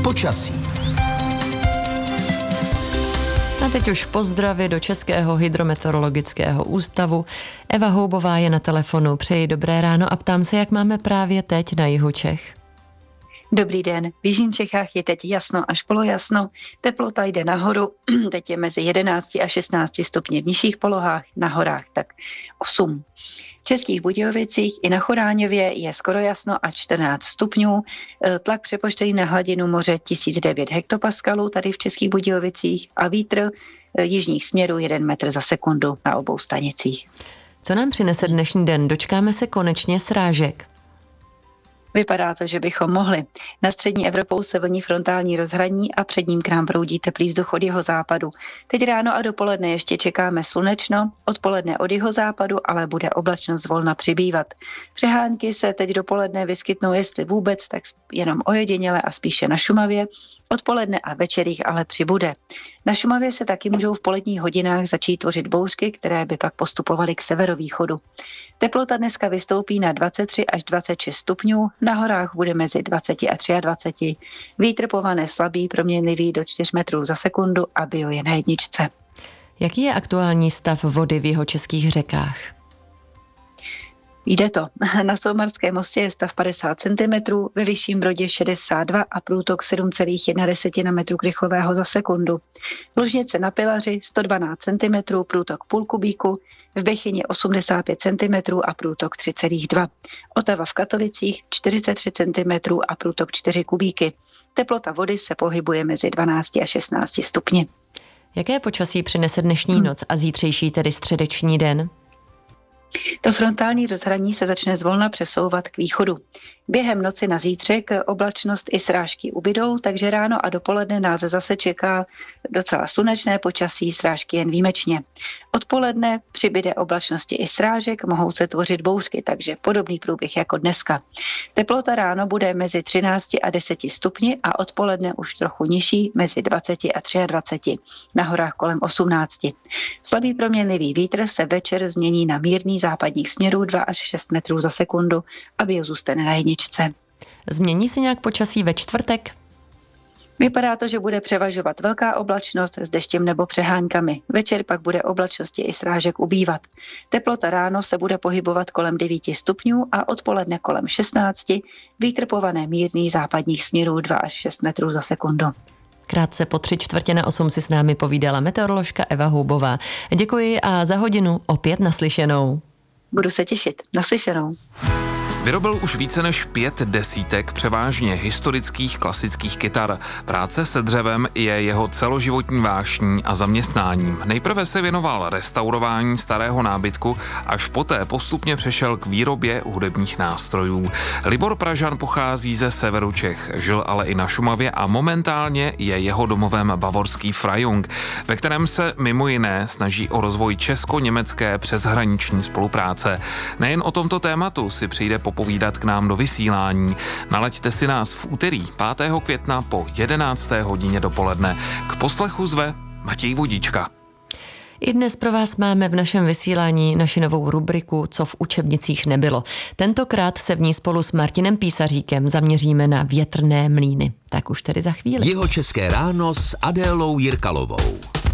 Počasí. A teď už pozdravy do Českého hydrometeorologického ústavu. Eva Houbová je na telefonu. Přeji dobré ráno a ptám se, jak máme právě teď na jihu Čech. Dobrý den. V jižních Čechách je teď jasno až polojasno. Teplota jde nahoru. Teď je mezi 11 a 16 stupni v nižších polohách, na horách tak 8. V Českých Budějovicích i na Choráňově je skoro jasno a 14 stupňů. Tlak přepoštěný na hladinu moře 1009 hektopaskalů tady v Českých Budějovicích a vítr jižních směrů 1 metr za sekundu na obou stanicích. Co nám přinese dnešní den? Dočkáme se konečně srážek. Vypadá to, že bychom mohli. Na střední Evropou se vlní frontální rozhraní a před ním k nám proudí teplý vzduch od jihozápadu. Teď ráno a dopoledne ještě čekáme slunečno, odpoledne od jihozápadu, ale bude oblačnost zvolna přibývat. Přehánky se teď dopoledne vyskytnou, jestli vůbec, tak jenom ojediněle a spíše na Šumavě. Odpoledne a večerích ale přibude. Na Šumavě se taky můžou v poledních hodinách začít tvořit bouřky, které by pak postupovaly k severovýchodu. Teplota dneska vystoupí na 23 až 26 stupňů, na horách bude mezi 20 a 23. Vítr povane slabý, proměnlivý do 4 metrů za sekundu a bio je na jedničce. Jaký je aktuální stav vody v jihočeských řekách? Jde to. Na Soumarském mostě je stav 50 cm, ve Vyšším Brodě 62 a průtok 7,1 metru krychlového za sekundu. V Lužnici na Pilaři 112 cm, průtok půl kubíku, v Bechyni 85 cm a průtok 3,2. Otava v Katovicích 43 cm a průtok 4 kubíky. Teplota vody se pohybuje mezi 12 a 16 stupni. Jaké počasí přinese dnešní noc a zítřejší, tedy středeční den? To frontální rozhraní se začne zvolna přesouvat k východu. Během noci na zítřek oblačnost i srážky ubydou, takže ráno a dopoledne nás zase čeká docela slunečné počasí, srážky jen výjimečně. Odpoledne přibyde oblačnosti i srážek, mohou se tvořit bouřky, takže podobný průběh jako dneska. Teplota ráno bude mezi 13 a 10 stupni a odpoledne už trochu nižší, mezi 20 a 23. Na horách kolem 18. Slabý proměnlivý vítr se večer změní na mírný západních směrů 2 až 6 metrů za sekundu a bio zůstane na jedničce. Změní se nějak počasí ve čtvrtek? Vypadá to, že bude převažovat velká oblačnost s deštěm nebo přeháňkami. Večer pak bude oblačnosti i srážek ubývat. Teplota ráno se bude pohybovat kolem 9 stupňů a odpoledne kolem 16. Vítr povane mírný západních směrů 2 až 6 metrů za sekundu. Krátce po 7:45 si s námi povídala meteoroložka Eva Houbová. Děkuji a za hodinu opět naslyšenou. Budu se těšit. Naslyšenou. Vyrobil už více než 5 desítek převážně historických klasických kytar. Práce se dřevem je jeho celoživotní vášní a zaměstnáním. Nejprve se věnoval restaurování starého nábytku, až poté postupně přešel k výrobě hudebních nástrojů. Libor Pražan pochází ze severu Čech, žil ale i na Šumavě a momentálně je jeho domovem bavorský Frajung, ve kterém se mimo jiné snaží o rozvoj česko-německé přeshraniční spolupráce. Nejen o tomto tématu si přijde popovídat k nám do vysílání. Nalaďte si nás v úterý 5. května po 11. hodině dopoledne. K poslechu zve Matěj Vodička. I dnes pro vás máme v našem vysílání naši novou rubriku Co v učebnicích nebylo. Tentokrát se v ní spolu s Martinem Písaříkem zaměříme na větrné mlýny. Tak už tedy za chvíli. Jihočeské ráno s Adélou Jirkalovou.